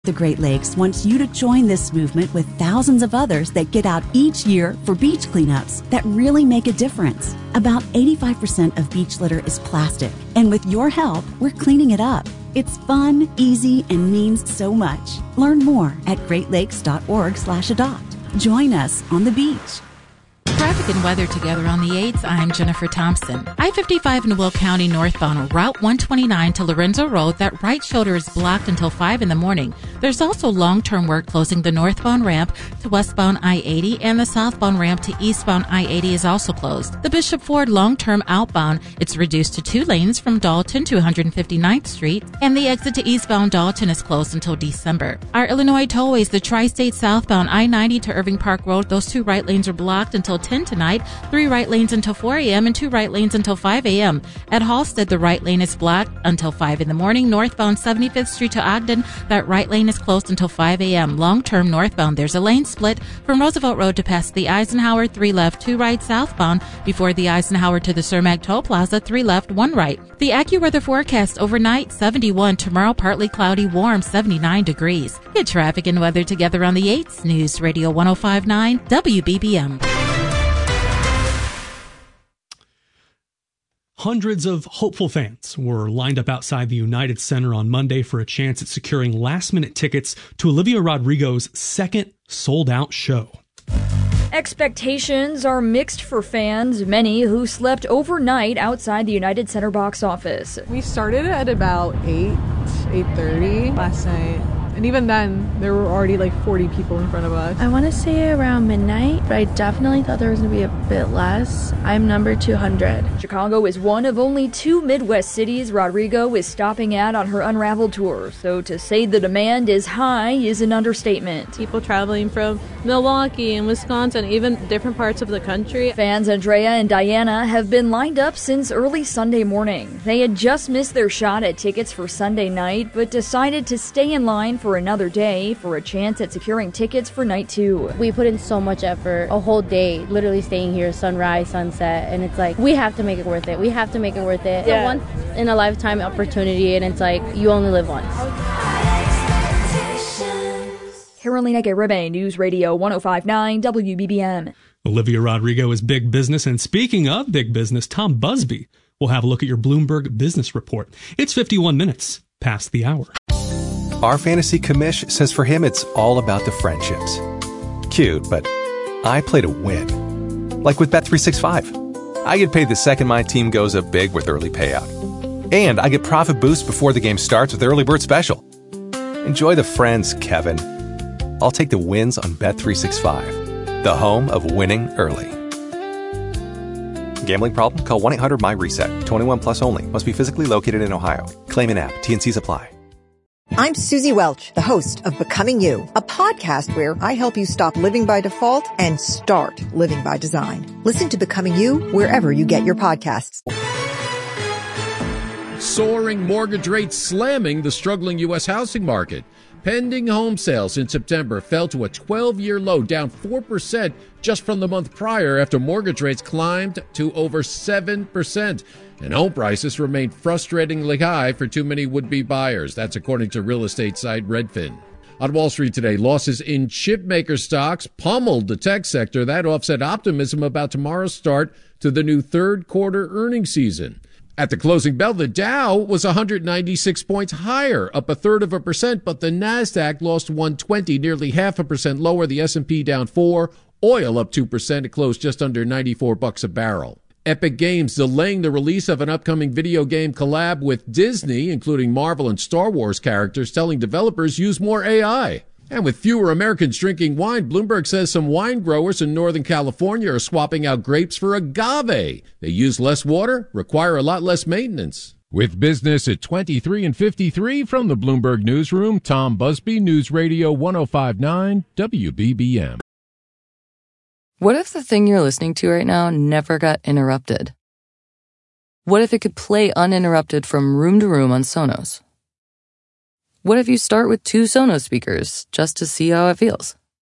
The Great Lakes wants you to join this movement with thousands of others that get out each year for beach cleanups that really make a difference. About 85% of beach litter is plastic, and with your help, we're cleaning it up. It's fun, easy, and means so much. Learn more at greatlakes.org/adopt. Join us on the beach. Traffic and weather together on the 8th. I'm Jennifer Thompson. I-55 in Will County northbound on Route 129 to Lorenzo Road. That right shoulder is blocked until 5 in the morning. There's also long-term work closing the northbound ramp to westbound I-80, and the southbound ramp to eastbound I-80 is also closed. The Bishop Ford long-term outbound, it's reduced to 2 lanes from Dalton to 159th Street, and the exit to eastbound Dalton is closed until December. Our Illinois tollways, the Tri-State southbound I-90 to Irving Park Road, those 2 right lanes are blocked until 10 tonight, 3 right lanes until 4 a.m. and 2 right lanes until 5 a.m. At Halstead, the right lane is blocked until 5 in the morning. Northbound 75th Street to Ogden, that right lane is closed until 5 a.m. Long-term northbound, there's a lane split from Roosevelt Road to past the Eisenhower, 3 left, 2 right southbound. Before the Eisenhower to the Cermak Toll Plaza, 3 left, 1 right. The AccuWeather forecast overnight, 71. Tomorrow, partly cloudy, warm, 79 degrees. Get traffic and weather together on the 8th. News Radio 105.9 WBBM. Hundreds of hopeful fans were lined up outside the United Center on Monday for a chance at securing last-minute tickets to Olivia Rodrigo's second sold-out show. Expectations are mixed for fans, many who slept overnight outside the United Center box office. We started at about 8:30 last night. And even then, there were already like 40 people in front of us. I want to say around midnight, but I definitely thought there was going to be a bit less. I'm number 200. Chicago is one of only 2 Midwest cities Rodrigo is stopping at on her Unraveled tour. So to say the demand is high is an understatement. People traveling from Milwaukee and Wisconsin, even different parts of the country. Fans Andrea and Diana have been lined up since early Sunday morning. They had just missed their shot at tickets for Sunday night, but decided to stay in line for another day for a chance at securing tickets for night 2. We put in so much effort, a whole day, literally staying here, sunrise, sunset, and it's like, we have to make it worth it. We have to make it worth it. Yeah. It's a once-in-a-lifetime opportunity, and it's like, you only live once. Carolina Garibay, News Radio 105.9 WBBM. Olivia Rodrigo is big business, and speaking of big business, Tom Busby will have a look at your Bloomberg Business Report. It's 51 minutes past the hour. Our fantasy commish says for him it's all about the friendships. Cute, but I play to win. Like with Bet365. I get paid the second my team goes up big with early payout. And I get profit boost before the game starts with Early Bird Special. Enjoy the friends, Kevin. I'll take the wins on Bet365, the home of winning early. Gambling problem? Call 1-800-MY-RESET. 21 plus only. Must be physically located in Ohio. Claim in app. T&Cs apply. I'm Susie Welch, the host of Becoming You, a podcast where I help you stop living by default and start living by design. Listen to Becoming You wherever you get your podcasts. Soaring mortgage rates slamming the struggling U.S. housing market. Pending home sales in September fell to a 12-year low, down 4% just from the month prior after mortgage rates climbed to over 7%. And home prices remain frustratingly high for too many would-be buyers. That's according to real estate site Redfin. On Wall Street today, losses in chipmaker stocks pummeled the tech sector. That offset optimism about tomorrow's start to the new third quarter earnings season. At the closing bell, the Dow was 196 points higher, up 0.33%, but the Nasdaq lost 120, nearly 0.5% lower. The S&P down 4, oil up 2%. It closed just under $94 a barrel. Epic Games delaying the release of an upcoming video game collab with Disney, including Marvel and Star Wars characters, telling developers use more AI. And with fewer Americans drinking wine, Bloomberg says some wine growers in Northern California are swapping out grapes for agave. They use less water, require a lot less maintenance. With business at 23 and 53 from the Bloomberg Newsroom, Tom Busby, News Radio 105.9 WBBM. What if the thing you're listening to right now never got interrupted? What if it could play uninterrupted from room to room on Sonos? What if you start with 2 Sonos speakers just to see how it feels?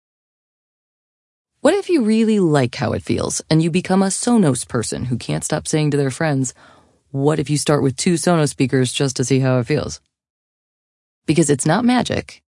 What if you really like how it feels and you become a Sonos person who can't stop saying to their friends, what if you start with 2 Sonos speakers just to see how it feels? Because it's not magic,